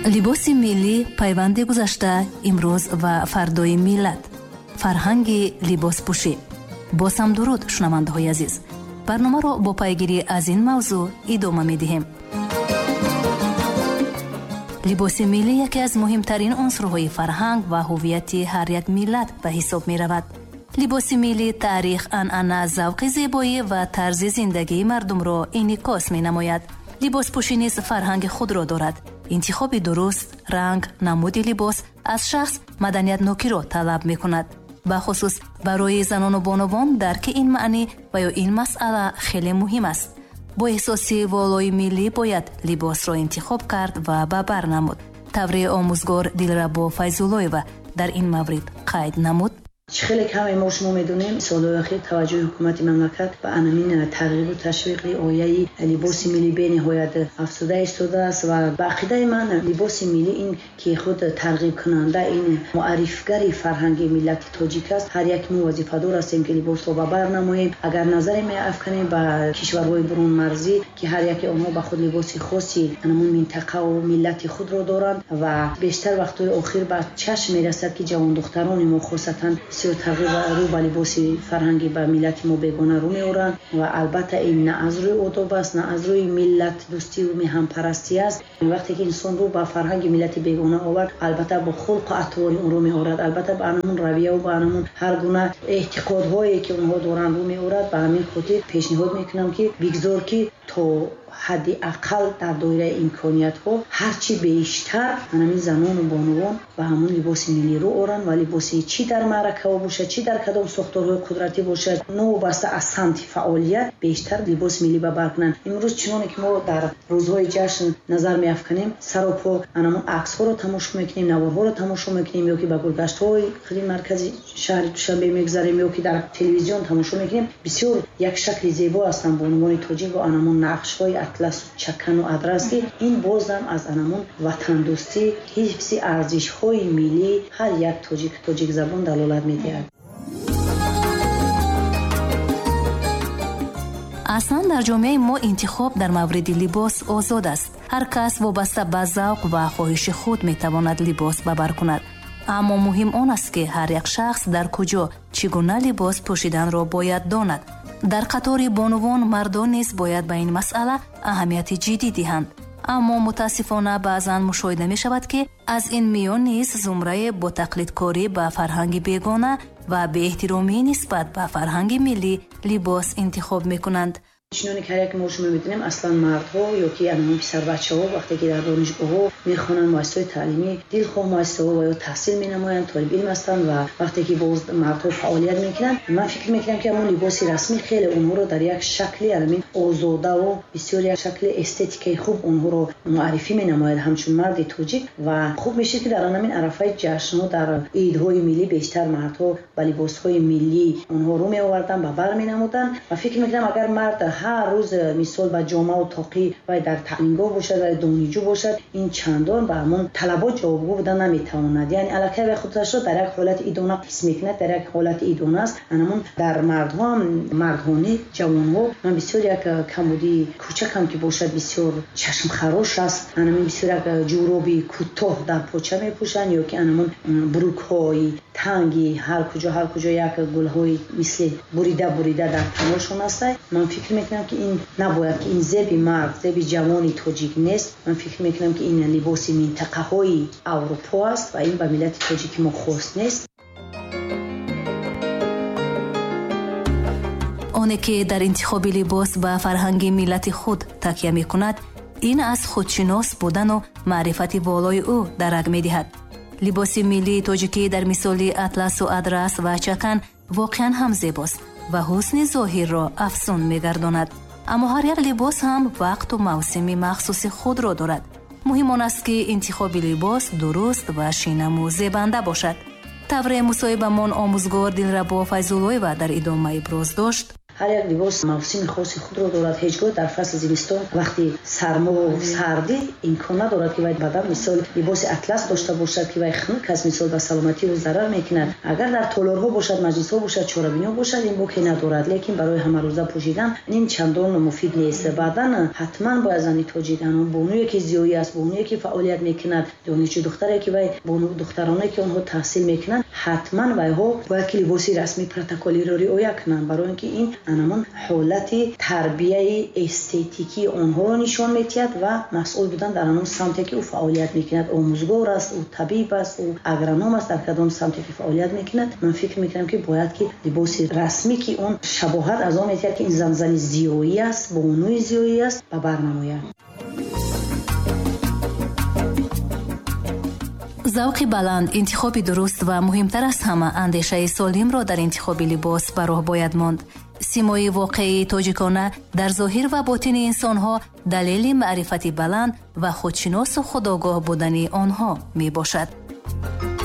либоси миллӣ пайванди гузашта, имрӯз ва фардои миллат. фарҳанги либоспӯшӣ. боз ҳам дуруд, шунавандаҳои азиз. барномаро бо пайгирӣ аз ин мавзӯъ идома медиҳем. либоси миллӣ яке аз муҳимтарин унсурҳои фарҳанг ва ҳуввияти ҳар як миллат ба ҳисоб меравад. либоси миллӣ таърих, анъана, завқи зебоӣ ва тарзи зиндагии мардумро инъикос менамояд. либоспӯшӣ низ фарҳанги худро дорад. интихоби дуруст, ранг, намуди либос аз шахс маданиятнокиро талаб мекунад. бахусус барои занону бонувон дарки ин маънӣ ва ё ин масъала хеле муҳим аст. бо эҳсоси волои миллӣ бояд либосро интихоб кард ва ба бар намуд. таври омӯзгор Дилрабо Файзуллоева дар ин маврид қайд намуд. خیلی کمی ما شما میدونیم سالهای اخیر توجه حکومت مملکت به انامین ترغیب و تشویق آیه لباس ملی به نهایت افزوده ایستاده است و به عقیده من لباس ملی این که خود ترغیب کننده این معرفگر فرهنگ ملت تاجیک است. هر یک ما وظیفه‌دار هستیم که لباس رو برنماییم. اگر نظر ما افکنیم به کشورهای برون مرزی که هر یک آنها به خود لباس خاصی انامون منطقه و ملت خود را دارند و بیشتر وقت‌های اخیر به چشم میرسد که جوان دختران ما خاصتا تغییر رو به لباس فرهنگی به ملت ما بیگانه رو میورن و البته این نه از روی آداب است، نه از روی ملت دوستی و میهم پرستی است. وقتی که انسان رو به فرهنگ ملت بیگانه آورد، البته با خلق و اطوار اون رو میآورد، البته به آنمون رویه و به آنمون هر گونه اعتقادهایی که اونها دارن رو میآورد. به همین خاطر پیشنهاد میکنم که بگذار که تا حد اقل در دایره امکانیت ها هرچی بیشتر همین زنان و بانوان و همون لباس ملی رو آورن و لباسی چی در معرکه باشه، چی در کدام ساختارهای قدرتی باشه، نوبسته از سمت فعالیت بیشتر لباس ملی به بر کنن. امروز چنانه که ما در روزهای جشن نظر میافکنیم، سراپا همون عکس ها رو تماشا میکنیم، نوارها رو تماشا میکنیم، یا که به گلگشت های خیلی مرکزی شهر دوشنبه میگذاریم، یا که در تلویزیون تماشا میکنیم. بسیار یک شکل زیبا هستن بانوان تاجیک و همون نقش های اطلس و چکن و ادرس که این بازم از همون وطن دوستی، حفظ ارزش های ملی هر یک تاجیک زبان دلالت میدهد. اصلا در جامعه ما انتخاب در مورد لباس آزاد است. هر کس وابسته به ذوق و خواهش خود میتواند لباس به بر کند. اما مهم آن است که هر یک شخص در کجا چگونه لباس پوشیدن را باید داند. در قطار بانوان مردان نیز باید به این مسئله اهمیت جدی دهند. اما متاسفانه بعضا مشاهده می شود که از این میان نیز زمره با تقلیدکاری به فرهنگ بیگانه و به احترامی نسبت به فرهنگ ملی لباس انتخاب می کنند. چنانه که ما شما می‌بینیم اصلا مردها یا که انام پسر بچه‌ها وقتی که در دانشگاه‌ها می‌خوانند مؤسسات تعلیمی دلخواه مؤسسه‌ها و یا تحصیل می‌نمایند، طالب علم هستند و وقتی که باز مردها فعالیت می‌کنند، من فکر می‌کنم که همون لباس رسمی خیلی اونها رو در یک شکلی همین آزاده و بسیار یک شکل استتیکی خوب اونها رو معرفی می‌نماید همچون مرد تاجیک و خوب میشه که در همین عرفه جشن‌ها در عیدهای ملی بیشتر مردها با لباس‌های ملی اونها رو می‌آوردن و بر می‌نمودن و فکر می‌کنم اگر مرد هر روز مثال با جامعه و تاقی و در تعلیمگاه باشد و دانشجو باشد، این چندان به همون طلبات جوابگو بودن نمیتواند. یعنی الکی به خودش را در یک حالت ایدانه حس میکند، در یک حالت ایدانه است. همون در مردها هم مردانی جوانها من بسیار یک کمبودی کوچک که باشد بسیار چشم خراش است. همین بسیار یک جورابی کوتاه در پاچه میپوشند یا که همون بروک های تنگی هر کجا یک گل های مثل بریده در تنشون است. من فکر میکنم که این نباید که این زیب مرد، زیب جوانی تاجیک نیست. من فکر میکنم که این لباس منطقه های اروپا است و این به ملت تاجیک ما خاص نیست. آنی که در انتخاب لباس به فرهنگ ملت خود تکیه میکند، این از خودشناس بودن و معرفت والای او درک میدهد. لباس ملی تاجیکی در مثال اطلس و ادرس و چکن واقعا هم زیباست و حسن ظاهر را افزون می‌گرداند. اما هر یک لباس هم وقت و موسمی مخصوص خود را دارد. مهم آن است که انتخاب لباس درست و شینمو زیبنده باشد. طور مصاحبه‌مان آموزگار دلربا فیض‌الله‌ای در ادامه ابراز داشت: ҳар як либос мавсими хоси худро дорад. ҳеҷ гоҳ дар фасли зимистон вақти сармо сардӣ имкон надорад ки вай бадан мисол либоси атлас дошта бошад ки вай хунук аз мисол ба саломативу зарар мекунад. агар дар толорҳо бошад, маҷлисҳо бошад, чорабиниҳо бошад, ин боке надорад, лекин барои ҳамарӯза пӯшидан ин чандон муфид нест. баъдан ҳатман бояд зани тоҷидан. бонуе ки зиёӣ аст, бонуе ки фаъолият мекунад, донишҷӯ духтаре ки вай бонуи духтароне ки онҳо таҳсил мекунанд, ҳатман вайҳо бояд ки либоси расми протоколиро риоя кунанд, барои ин ки ин анамон ҳолати тарбияи эстетикии онҳоро нишон медиҳад ва масъул будан дар анон самте ки ӯ фаъолият мекунад. омӯзгор аст, ӯ табиб аст, ӯ агроном аст, дар кадом самте ки фаъолият мекунад. ман фикр мекунам ки бояд ки либоси расмӣ ки он шабоҳат аз он медиҳад ки ин замзани зиёӣ аст, бонуи зиёӣ аст ба барнамояд. завқи баланд, интихоби дуруст ва муҳимтар аз ҳама андешаи солимро дар интихоби либос ба роҳ бояд монд. симои воқеии тоҷикона дар зоҳир ва ботини инсонҳо далели маърифати баланд ва худшиносу худогоҳ будани онҳо мебошад.